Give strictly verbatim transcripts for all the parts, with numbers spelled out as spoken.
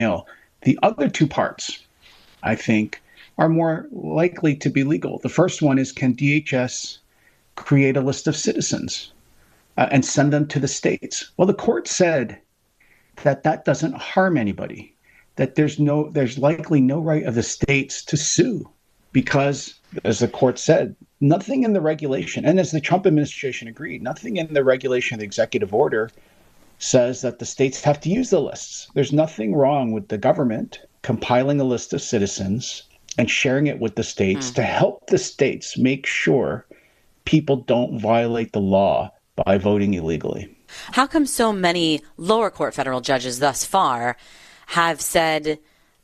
mail. The other two parts, I think, are more likely to be legal. The first one is, can D H S create a list of citizens uh, and send them to the states? Well, the court said that that doesn't harm anybody, that there's no, there's likely no right of the states to sue because, as the court said, nothing in the regulation, and as the Trump administration agreed, nothing in the regulation of the executive order says that the states have to use the lists. There's nothing wrong with the government compiling a list of citizens and sharing it with the states mm. to help the states make sure people don't violate the law by voting illegally. How come so many lower court federal judges thus far have said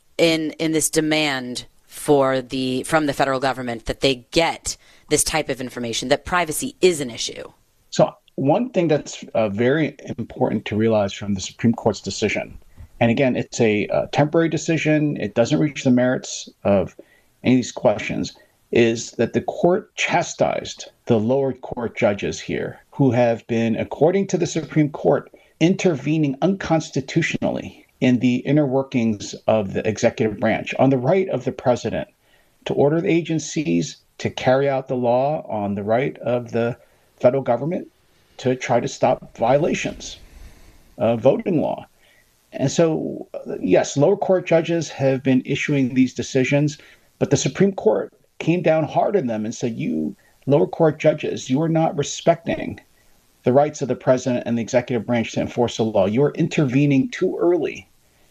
in in this demand for the from the federal government that they get this type of information, that privacy is an issue? So one thing that's uh, very important to realize from the Supreme Court's decision, and again, it's a uh, temporary decision, it doesn't reach the merits of any of these questions, is that the court chastised the lower court judges here who have been, according to the Supreme Court, intervening unconstitutionally in the inner workings of the executive branch on the right of the president to order the agencies to carry out the law, on the right of the federal government to try to stop violations of voting law. And so, yes, lower court judges have been issuing these decisions, but the Supreme Court came down hard on them and said, you lower court judges, you are not respecting the rights of the president and the executive branch to enforce the law. You are intervening too early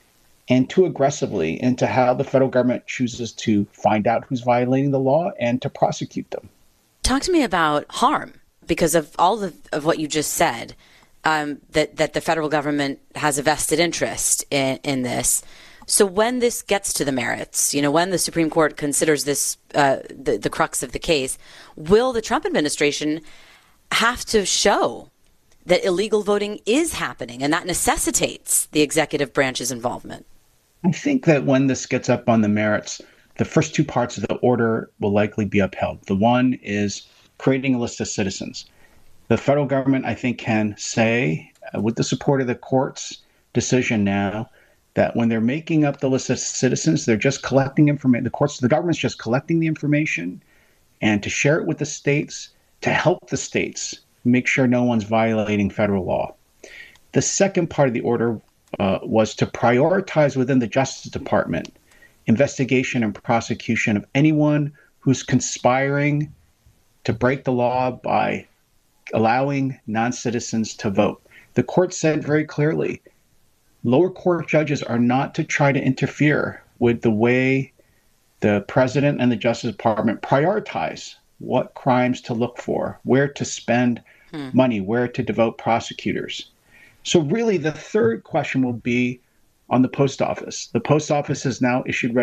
and too aggressively into how the federal government chooses to find out who's violating the law and to prosecute them. Talk to me about harm, because of all of, of what you just said, um, that, that the federal government has a vested interest in, in this. So when this gets to the merits, you know, when the Supreme Court considers this uh, the, the crux of the case, will the Trump administration have to show that illegal voting is happening and that necessitates the executive branch's involvement? I think that when this gets up on the merits, the first two parts of the order will likely be upheld. The one is creating a list of citizens. The federal government, I think, can say, uh, with the support of the court's decision now, that when they're making up the list of citizens, they're just collecting information. The courts, the government's just collecting the information and to share it with the states to help the states make sure no one's violating federal law. The second part of the order uh, was to prioritize within the Justice Department investigation and prosecution of anyone who's conspiring to break the law by allowing non-citizens to vote. The court said very clearly, lower court judges are not to try to interfere with the way the president and the Justice Department prioritize what crimes to look for, where to spend hmm. money, where to devote prosecutors. So really, the third question will be on the post office. The post office has now issued